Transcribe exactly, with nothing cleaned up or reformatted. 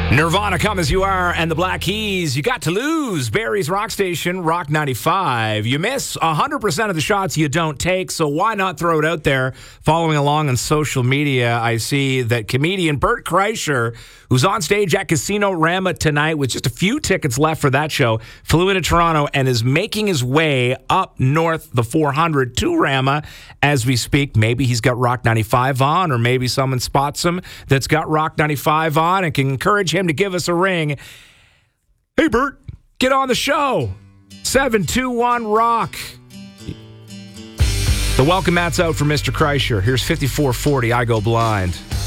Nirvana, Come As You Are, and the Black Keys. You got to lose. Barrie's Rock Station, Rock ninety-five. You miss one hundred percent of the shots you don't take, so why not throw it out there? Following along on social media, I see that comedian Bert Kreischer, who's on stage at Casino Rama tonight with just a few tickets left for that show, flew into Toronto and is making his way up north the four hundred to Rama as we speak. Maybe he's got Rock ninety-five on, or maybe someone spots him that's got Rock ninety-five on and can encourage him to give us a ring. Hey, Bert, get on the show. seven two one rock. The welcome mat's out for Mister Kreischer. Here's fifty-four forty, I Go Blind.